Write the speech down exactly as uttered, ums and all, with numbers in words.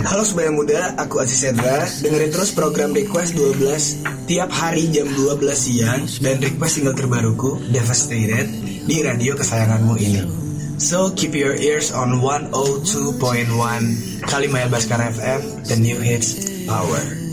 Halo Sebaya Muda, aku Aziz Sedra. Dengerin terus program Request dua belas tiap hari jam dua belas siang dan request single terbaruku Devastated di radio kesayanganmu ini. So keep your ears on one oh two point one Kalimaya Baskara F M, the new hits power.